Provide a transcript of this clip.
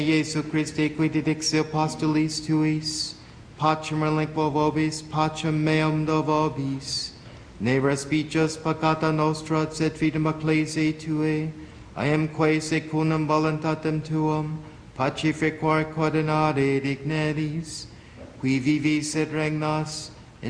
Iesu Christe, qui didixi apostolis tuis, pacem relinquo vobis, pacem meum do vobis, ne respicis peccata nostra, sed fidem ecclesiae Tuae, iamque secundum voluntatem Tuum, pacificar coordinare digneris, qui vivis et regnas,